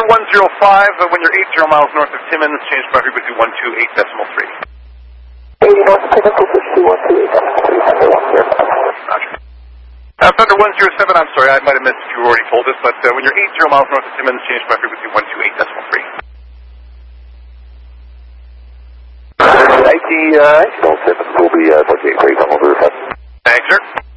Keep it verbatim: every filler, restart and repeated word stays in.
one zero five, uh, when you're eighty miles north of Timmins, change by frequency one two eight decimal three. eighty north of Timmins, frequency one two eight decimal three, Thunder one zero seven. Roger. Uh, Thunder one zero seven, I'm sorry, I might have missed if you already told us, but uh, when you're eighty miles north of Timmins, change by frequency one two eight decimal three. eighty, uh, eighty north of Timmins will be uh, one two eight three, Thunder one zero seven. Thanks, sir.